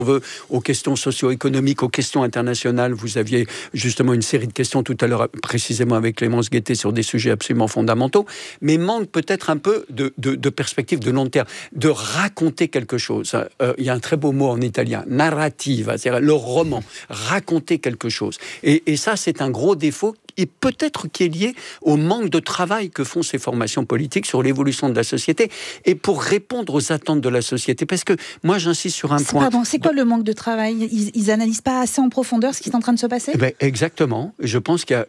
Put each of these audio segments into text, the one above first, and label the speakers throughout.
Speaker 1: on veut, aux questions socio-économiques, aux questions internationales. Vous aviez justement une série de questions tout à l'heure, précisément avec Clémence Guettet, sur des sujets absolument fondamentaux, mais manque peut-être un peu de perspective de long terme, de raconter quelque chose. Il y a un très beau mot en italien, narrative, c'est-à-dire le roman, raconter quelque chose. Et ça, c'est un gros défaut, et peut-être qui est lié au manque de travail que font ces formations politiques sur l'évolution de la société, et pour répondre aux attentes de la société. Parce que moi, j'insiste sur un point.
Speaker 2: Pardon, c'est quoi le manque de travail ? Ils n'analysent pas assez en profondeur ce qui est en train de se passer ?
Speaker 1: Exactement. Je pense qu'il y a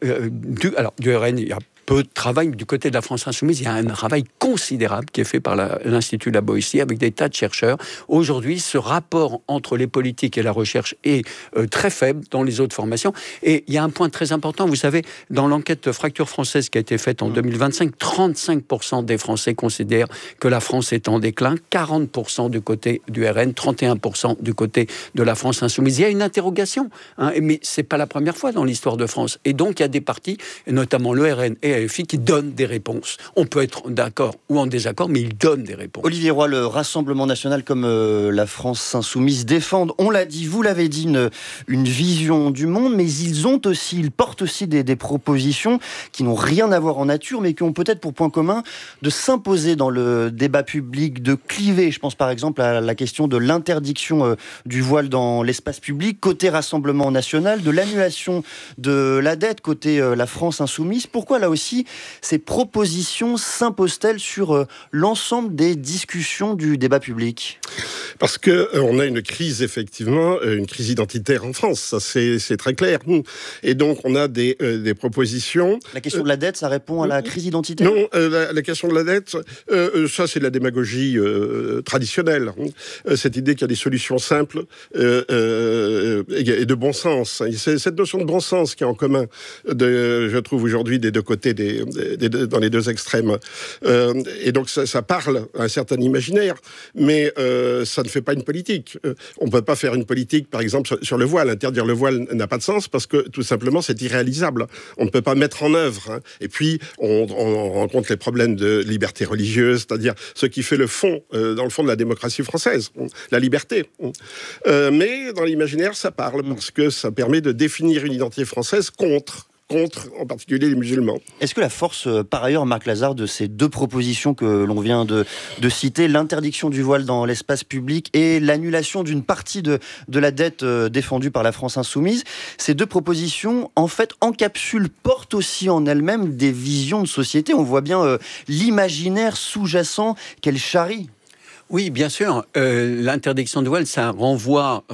Speaker 1: du RN, il y a peu de travail. Du côté de la France Insoumise, il y a un travail considérable qui est fait par l'Institut La Boétie avec des tas de chercheurs. Aujourd'hui, ce rapport entre les politiques et la recherche est très faible dans les autres formations. Et il y a un point très important, vous savez, dans l'enquête Fracture française qui a été faite en 2025, 35% des Français considèrent que la France est en déclin, 40% du côté du RN, 31% du côté de la France Insoumise. Il y a une interrogation, mais c'est pas la première fois dans l'histoire de France. Et donc, il y a des partis, et notamment le RN et LFI, qui donnent des réponses. On peut être d'accord ou en désaccord, mais ils donnent des réponses.
Speaker 3: Olivier Roy, le Rassemblement national comme la France insoumise défendent, on l'a dit, vous l'avez dit, une vision du monde, mais ils portent aussi des propositions qui n'ont rien à voir en nature, mais qui ont peut-être pour point commun de s'imposer dans le débat public, de cliver. Je pense par exemple à la question de l'interdiction du voile dans l'espace public, côté Rassemblement national, de l'annulation de la dette, côté la France insoumise. Pourquoi là aussi ces propositions s'imposent-elles sur l'ensemble des discussions du débat public ?
Speaker 4: Parce qu'on a une crise, effectivement, une crise identitaire en France, ça c'est très clair. Et donc on a des propositions...
Speaker 3: La question de la dette, ça répond à la crise identitaire ?
Speaker 4: Non, la question de la dette, ça c'est de la démagogie traditionnelle. Cette idée qu'il y a des solutions simples et de bon sens. C'est cette notion de bon sens qui est en commun, je trouve aujourd'hui, des deux côtés, dans les deux extrêmes. Et donc ça parle à un certain imaginaire, mais ça ne fait pas une politique. On ne peut pas faire une politique, par exemple, sur le voile. Interdire le voile n'a pas de sens parce que, tout simplement, c'est irréalisable. On ne peut pas mettre en œuvre. Et puis, on rencontre les problèmes de liberté religieuse, c'est-à-dire ce qui fait le fond, dans le fond de la démocratie française, la liberté. Mais dans l'imaginaire, ça parle parce que ça permet de définir une identité française contre en particulier les musulmans.
Speaker 3: Est-ce que la force, par ailleurs, Marc Lazare, de ces deux propositions que l'on vient de citer, l'interdiction du voile dans l'espace public et l'annulation d'une partie de la dette défendue par la France insoumise, ces deux propositions, en fait, encapsulent, portent aussi en elles-mêmes des visions de société. On voit bien l'imaginaire sous-jacent qu'elles charrient.
Speaker 1: Oui, bien sûr. L'interdiction du voile, ça renvoie,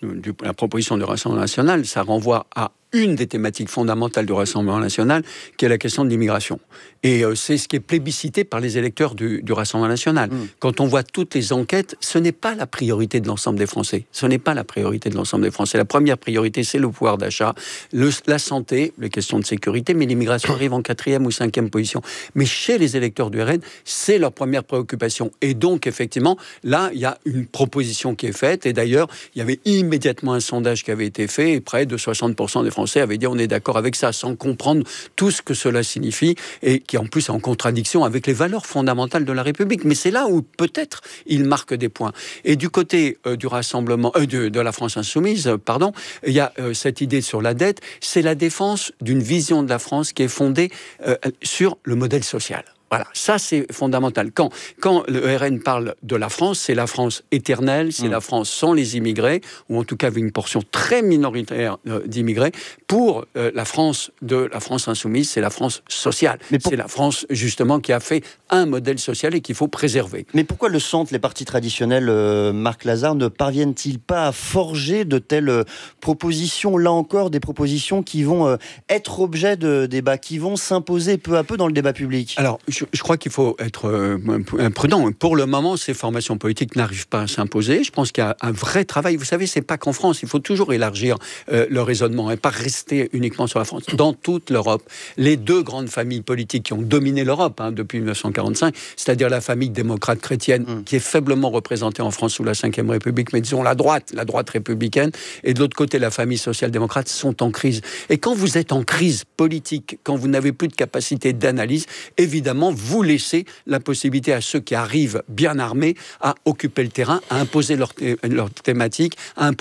Speaker 1: la proposition du Rassemblement national, ça renvoie à une des thématiques fondamentales du Rassemblement national, qui est la question de l'immigration. Et c'est ce qui est plébiscité par les électeurs du Rassemblement national. Quand on voit toutes les enquêtes, ce n'est pas la priorité de l'ensemble des Français. Ce n'est pas la priorité de l'ensemble des Français. La première priorité, c'est le pouvoir d'achat, la santé, les questions de sécurité, mais l'immigration arrive en 4e ou 5e position. Mais chez les électeurs du RN, c'est leur première préoccupation. Et donc, effectivement, là, il y a une proposition qui est faite. Et d'ailleurs, il y avait immédiatement un sondage qui avait été fait, et près de 60% des Français avaient dit on est d'accord avec ça, sans comprendre tout ce que cela signifie, et qui en plus est en contradiction avec les valeurs fondamentales de la République. Mais c'est là où peut-être il marque des points. Et du côté du Rassemblement, de la France insoumise, il y a cette idée sur la dette, c'est la défense d'une vision de la France qui est fondée sur le modèle social. Voilà, ça c'est fondamental. Quand le RN parle de la France, c'est la France éternelle, c'est la France sans les immigrés, ou en tout cas avec une portion très minoritaire d'immigrés. Pour la France insoumise, c'est la France sociale. C'est la France justement qui a fait un modèle social et qu'il faut préserver.
Speaker 3: Mais pourquoi le centre, les partis traditionnels, Marc Lazare, ne parviennent-ils pas à forger de telles propositions, là encore des propositions qui vont être objet de débat, qui vont s'imposer peu à peu dans le débat public ?
Speaker 1: Alors, je crois qu'il faut être prudent. Pour le moment, ces formations politiques n'arrivent pas à s'imposer. Je pense qu'il y a un vrai travail. Vous savez, c'est pas qu'en France. Il faut toujours élargir le raisonnement et pas rester uniquement sur la France. Dans toute l'Europe, les deux grandes familles politiques qui ont dominé l'Europe depuis 1945, c'est-à-dire la famille démocrate chrétienne qui est faiblement représentée en France sous la Ve République, mais disons la droite républicaine, et de l'autre côté, la famille social-démocrate, sont en crise. Et quand vous êtes en crise politique, quand vous n'avez plus de capacité d'analyse, évidemment, simplement, vous laissez la possibilité à ceux qui arrivent bien armés à occuper le terrain, à imposer leur thématique, à